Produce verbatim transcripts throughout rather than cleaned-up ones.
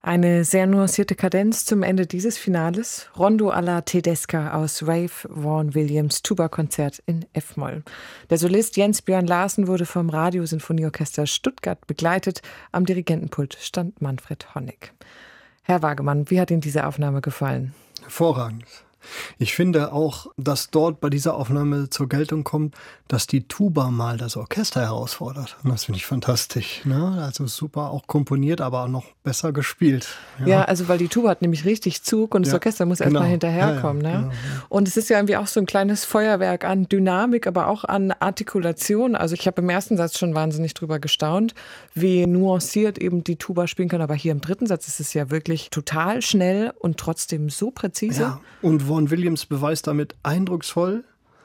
Eine sehr nuancierte Kadenz zum Ende dieses Finales. Rondo alla Tedesca aus Ralph Vaughan Williams Tuba-Konzert in F-Moll. Der Solist Jens Björn Larsen wurde vom Radiosinfonieorchester Stuttgart begleitet. Am Dirigentenpult stand Manfred Honeck. Herr Wagemann, wie hat Ihnen diese Aufnahme gefallen? Hervorragend. Ich finde auch, dass dort bei dieser Aufnahme zur Geltung kommt, dass die Tuba mal das Orchester herausfordert. Und das finde ich fantastisch. Ne? Also super auch komponiert, aber auch noch besser gespielt. Ja, ja, also weil die Tuba hat nämlich richtig Zug und das ja, Orchester muss genau. erstmal hinterherkommen. Ja, ja, ne? genau, ja. Und es ist ja irgendwie auch so ein kleines Feuerwerk an Dynamik, aber auch an Artikulation. Also ich habe im ersten Satz schon wahnsinnig drüber gestaunt, wie nuanciert eben die Tuba spielen kann. Aber hier im dritten Satz ist es ja wirklich total schnell und trotzdem so präzise. Ja, und Vaughan Williams beweist damit eindrucksvoll,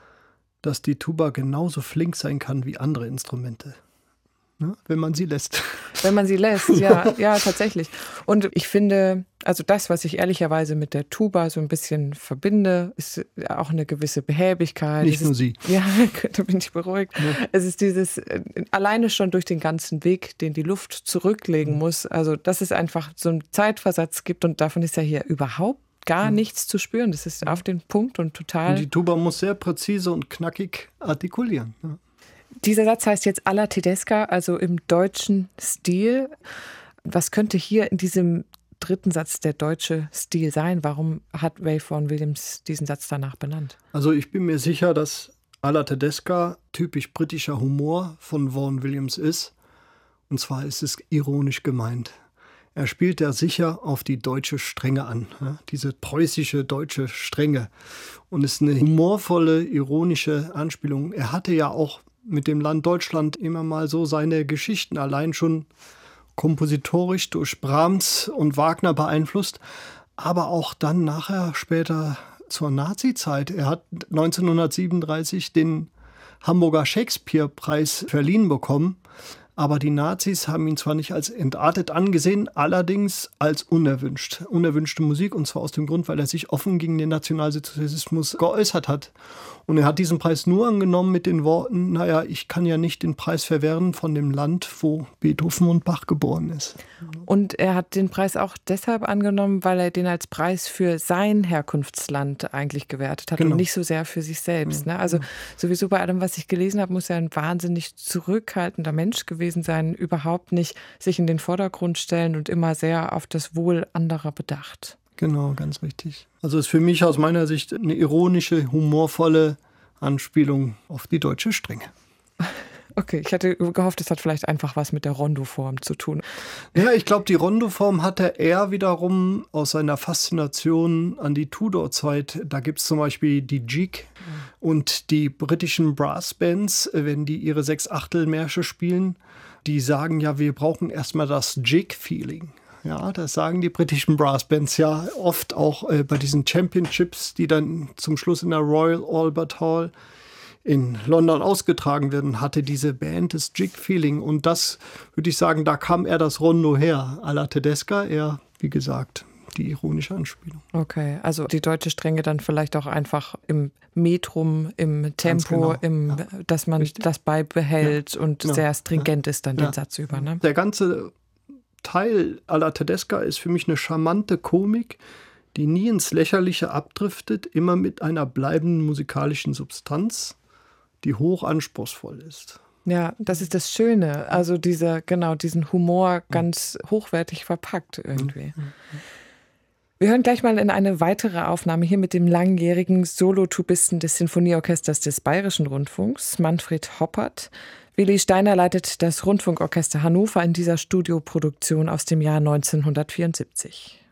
dass die Tuba genauso flink sein kann wie andere Instrumente. Ne? Wenn man sie lässt. Wenn man sie lässt, ja, ja, tatsächlich. Und ich finde, also das, was ich ehrlicherweise mit der Tuba so ein bisschen verbinde, ist auch eine gewisse Behäbigkeit. Nicht es nur ist, sie. Ja, da bin ich beruhigt. Ja. Es ist dieses, alleine schon durch den ganzen Weg, den die Luft zurücklegen mhm. muss. Also, dass es einfach so einen Zeitversatz gibt und davon ist ja hier überhaupt gar nichts zu spüren. Das ist auf den Punkt und total... Und die Tuba muss sehr präzise und knackig artikulieren. Ja. Dieser Satz heißt jetzt alla Tedesca, also im deutschen Stil. Was könnte hier in diesem dritten Satz der deutsche Stil sein? Warum hat Ralph Vaughan Williams diesen Satz danach benannt? Also ich bin mir sicher, dass alla Tedesca typisch britischer Humor von Vaughan Williams ist. Und zwar ist es ironisch gemeint. Er spielt ja sicher auf die deutsche Strenge an, ja, diese preußische deutsche Strenge. Und es ist eine humorvolle, ironische Anspielung. Er hatte ja auch mit dem Land Deutschland immer mal so seine Geschichten, allein schon kompositorisch durch Brahms und Wagner beeinflusst, aber auch dann nachher später zur Nazizeit. Er hat neunzehnhundertsiebenunddreißig den Hamburger Shakespeare-Preis verliehen bekommen. Aber die Nazis haben ihn zwar nicht als entartet angesehen, allerdings als unerwünscht. Unerwünschte Musik, und zwar aus dem Grund, weil er sich offen gegen den Nationalsozialismus geäußert hat. Und er hat diesen Preis nur angenommen mit den Worten, naja, ich kann ja nicht den Preis verwehren von dem Land, wo Beethoven und Bach geboren ist. Und er hat den Preis auch deshalb angenommen, weil er den als Preis für sein Herkunftsland eigentlich gewertet hat, genau. Und nicht so sehr für sich selbst. Ne? Also sowieso bei allem, was ich gelesen habe, muss er ein wahnsinnig zurückhaltender Mensch gewesen sein, überhaupt nicht sich in den Vordergrund stellen und immer sehr auf das Wohl anderer bedacht. Genau, ganz richtig. Also ist für mich aus meiner Sicht eine ironische, humorvolle Anspielung auf die deutsche Strenge. Okay, ich hatte gehofft, es hat vielleicht einfach was mit der Rondoform zu tun. Ja, ich glaube, die Rondoform hatte er wiederum aus seiner Faszination an die Tudor-Zeit. Da gibt es zum Beispiel die Jig und die britischen Brassbands, wenn die ihre Sechs-Achtel-Märsche spielen, die sagen ja, wir brauchen erstmal das Jig-Feeling. Ja, das sagen die britischen Brassbands ja oft auch äh, bei diesen Championships, die dann zum Schluss in der Royal Albert Hall in London ausgetragen werden, hatte diese Band das Jig-Feeling. Und das, würde ich sagen, da kam er das Rondo her. Alla Tedesca, eher, wie gesagt, die ironische Anspielung. Okay, also die deutsche Strenge dann vielleicht auch einfach im Metrum, im Tempo, genau. im, ja. dass man Richtig. das beibehält ja. und genau. sehr stringent ist dann ja. den Satz über. Ne? Der ganze Teil Alla Tedesca ist für mich eine charmante Komik, die nie ins Lächerliche abdriftet, immer mit einer bleibenden musikalischen Substanz, die hoch anspruchsvoll ist. Ja, das ist das Schöne. Also dieser, genau, diesen Humor ganz hochwertig verpackt irgendwie. Wir hören gleich mal in eine weitere Aufnahme hier mit dem langjährigen Solotubisten des Sinfonieorchesters des Bayerischen Rundfunks, Manfred Hoppert. Willi Steiner leitet das Rundfunkorchester Hannover in dieser Studioproduktion aus dem Jahr neunzehnhundertvierundsiebzig.